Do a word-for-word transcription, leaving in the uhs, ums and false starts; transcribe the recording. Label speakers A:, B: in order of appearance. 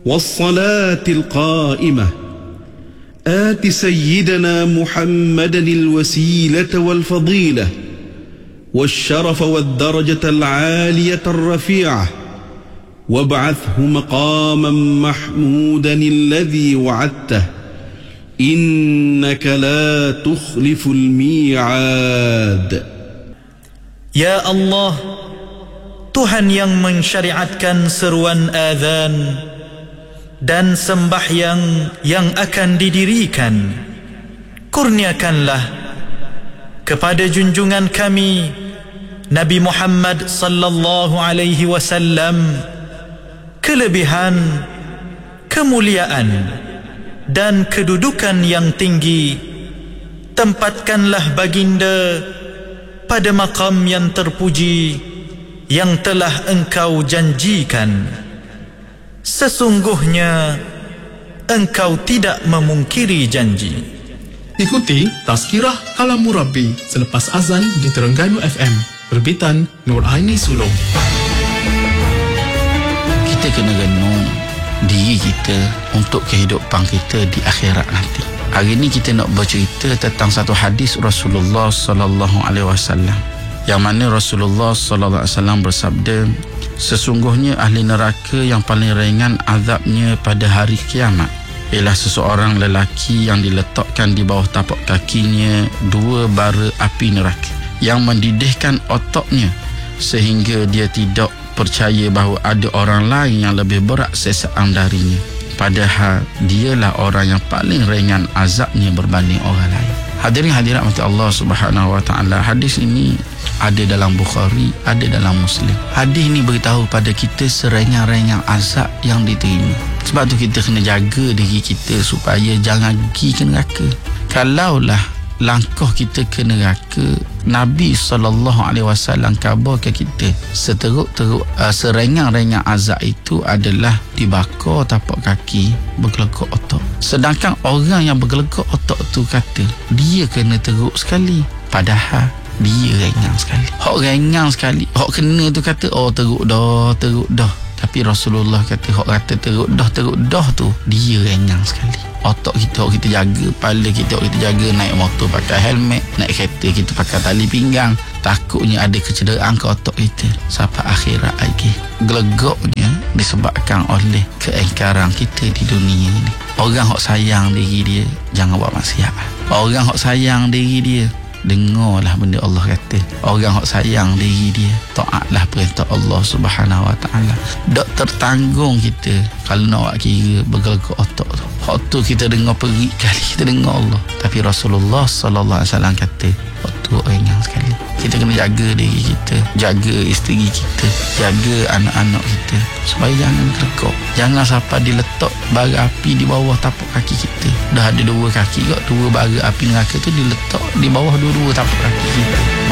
A: والصلاة القائمة آت سيدنا محمدا الوسيلة والفضيلة والشرف والدرجة العالية الرفيعة وابعثه مقاما محمودا الذي وعدته إنك لا تخلف الميعاد.
B: Ya Allah, Tuhan yang mensyariatkan seruan azan dan sembahyang yang akan didirikan, kurniakanlah kepada junjungan kami Nabi Muhammad sallallahu alaihi wasallam kelebihan, kemuliaan dan kedudukan yang tinggi. Tempatkanlah baginda pada maqam yang terpuji yang telah engkau janjikan. Sesungguhnya engkau tidak memungkiri janji.
C: Ikuti Tazkirah Kalamur Rabbi selepas azan di Terengganu F M, Perbitan Nur Aini Sulong.
D: Kita kena renung diri kita untuk kehidupan kita di akhirat nanti. Hari ini kita nak bercerita tentang satu hadis Rasulullah sallallahu alaihi wasallam, yang mana Rasulullah sallallahu alaihi wasallam bersabda, sesungguhnya ahli neraka yang paling ringan azabnya pada hari kiamat ialah seseorang lelaki yang diletakkan di bawah tapak kakinya dua bara api neraka yang mendidihkan otaknya sehingga dia tidak percaya bahawa ada orang lain yang lebih berat sesaan darinya, padahal dialah orang yang paling ringan azabnya berbanding orang lain. Hadirin hadirat mati Allah Subhanahu wa taala, hadis ini ada dalam Bukhari, ada dalam Muslim. Hadis ini beritahu pada kita seringan-ringan azab yang diterima. Sebab tu kita kena jaga diri kita supaya jangan pergi ke neraka. Kalaulah langkah kita ke neraka, Nabi sallallahu alaihi wasallam kabarkan kita seteruk-teruk uh, seringan-ringan azab itu adalah dibakar tapak kaki, bergelegak otak. Sedangkan orang yang bergelegak otak tu kata dia kena teruk sekali, padahal dia ringan sekali. Hak ringan sekali, hak kena tu kata oh teruk dah, teruk dah. Tapi Rasulullah kata hak kata teruk dah, teruk dah tu dia ringan sekali. Otak kita, hak kita jaga, kepala kita, hak kita jaga, naik motor pakai helmet, naik kereta kita pakai tali pinggang. Takutnya ada kecederaan ke otak kita sampai akhirat lagi. Gelegaknya disebabkan oleh keingkaran kita di dunia ini. Orang hak sayang diri dia jangan buat maksiat. Orang hak sayang diri dia dengarlah benda Allah kata. Orang hak sayang diri dia taatlah perintah Allah Subhanahu wa taala. Tak tertanggung kita kalau nak kira bergelegak otak tu. Hak tu kita dengar perik kali, kita dengar Allah. Tapi Rasulullah sallallahu alaihi wasallam kata hak tu ringan sekali. Kita kena jaga diri kita, jaga isteri kita, jaga anak-anak kita supaya jangan gelegak. Jangan sampai diletak bara api di bawah tapak kaki kita. Dah ada dua kaki kot, dua bara api neraka tu diletak di bawah dua-dua tapak kaki kita.